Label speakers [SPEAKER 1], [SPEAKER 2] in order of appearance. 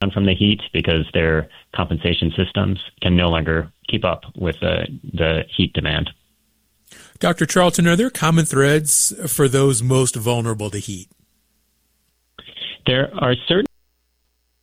[SPEAKER 1] from the heat because their compensation systems can no longer keep up with the heat demand.
[SPEAKER 2] Dr. Charlton, are there common threads for those most vulnerable to heat?
[SPEAKER 1] There are certain